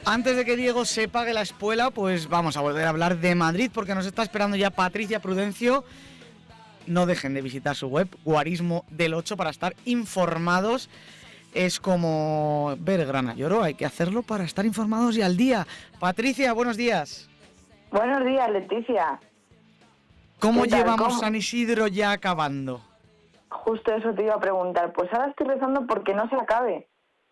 Antes de que Diego se pague la espuela, pues vamos a volver a hablar de Madrid, porque nos está esperando ya Patricia Prudencio. No dejen de visitar su web, Guarismo del 8, para estar informados. Es como ver grana lloro, hay que hacerlo para estar informados y al día. Patricia, buenos días. Buenos días, Leticia. ¿Cómo ¿Qué tal? llevamos ¿Cómo? San Isidro ya acabando? Justo eso te iba a preguntar. Pues ahora estoy rezando porque no se acabe.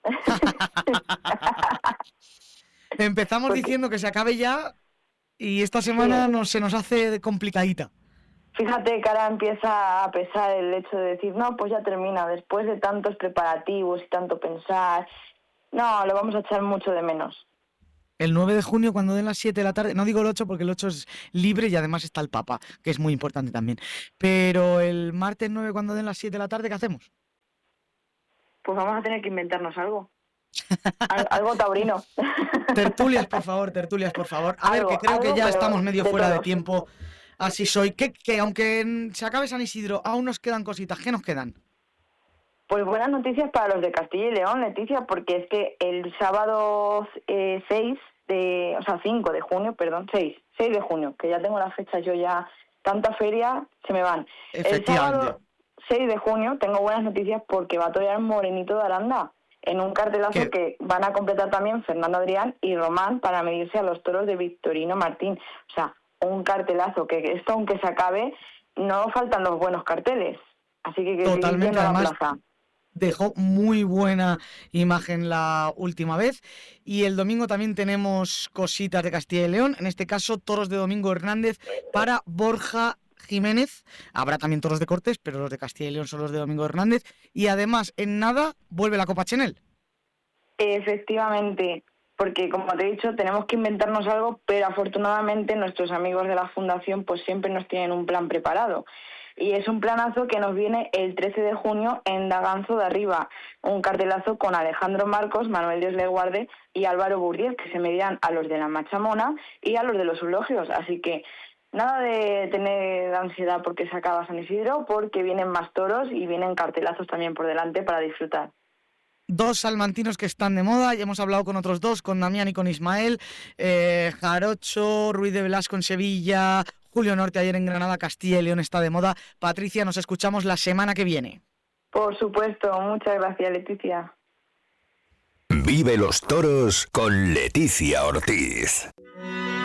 Empezamos Porque, diciendo que se acabe ya y esta sí, semana se nos hace complicadita. fíjate que ahora empieza a pesar el hecho de decir, no, pues ya termina, después de tantos preparativos y tanto pensar. No, lo vamos a echar mucho de menos. El 9 de junio, cuando den las 7 de la tarde, no digo el 8 porque el 8 es libre y además está el Papa, que es muy importante también. Pero el martes 9, cuando den las 7 de la tarde, ¿qué hacemos? Pues vamos a tener que inventarnos algo. Algo taurino. Tertulias, por favor, tertulias, por favor. A ver, que creo que Algo, ya pero estamos medio de fuera de toros. tiempo. Así soy. Que aunque se acabe San Isidro, aún nos quedan cositas. ¿Qué nos quedan? Pues buenas noticias para los de Castilla y León, Leticia, porque es que el sábado 5 de junio, perdón, 6 de junio, que ya tengo las fechas yo ya, tanta feria, se me van. El Efectivamente. sábado 6 de junio tengo buenas noticias porque va a torear Morenito de Aranda en un cartelazo Que que van a completar también Fernando Adrián y Román para medirse a los toros de Victorino Martín. O sea, un cartelazo que esto, aunque se acabe, no faltan los buenos carteles. Así que seguir totalmente, yendo a la además, plaza. dejó muy buena imagen la última vez. Y el domingo también tenemos cositas de Castilla y León. En este caso, toros de Domingo Hernández para Borja Jiménez. Habrá también toros de Cortés, pero los de Castilla y León son los de Domingo Hernández. Y además, en nada, vuelve la Copa Chenel. Efectivamente, porque como te he dicho, tenemos que inventarnos algo, pero afortunadamente nuestros amigos de la Fundación pues siempre nos tienen un plan preparado. Y es un planazo que nos viene el 13 de junio en Daganzo de Arriba, un cartelazo con Alejandro Marcos, Manuel Dios le guarde y Álvaro Burdiez, que se medían a los de la Machamona y a los de los Eulogios. Así que nada de tener ansiedad porque se acaba San Isidro, porque vienen más toros y vienen cartelazos también por delante para disfrutar. Dos salmantinos que están de moda, ya hemos hablado con otros dos, con Damián y con Ismael, Jarocho, Ruiz de Velasco en Sevilla, Julio Norte ayer en Granada, Castilla y León está de moda. Patricia, nos escuchamos la semana que viene. Por supuesto, muchas gracias, Leticia. Vive los toros con Leticia Ortiz.